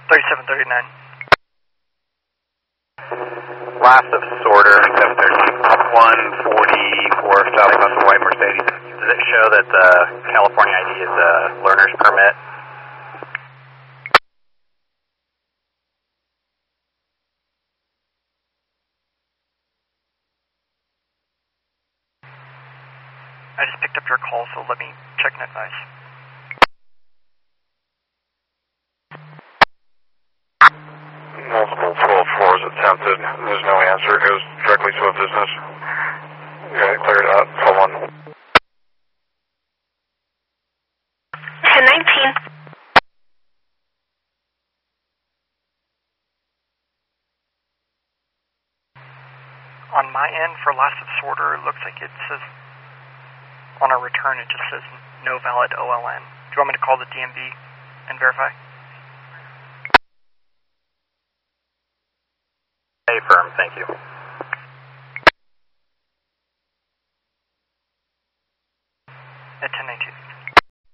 3739. Last of sorter, 144 southwest of White Mercedes. Does it show that the California ID is a learner's permit? I just picked up your call, so let me check and advise. Multiple 12-4s attempted. There's no answer. It goes directly to a business. Okay, clear it out. Call 1. 1019. On my end, for last of sorter, it looks like it says, on our return, it just says no valid OLN. Do you want me to call the DMV and verify? Hey, firm, thank you. At 1019.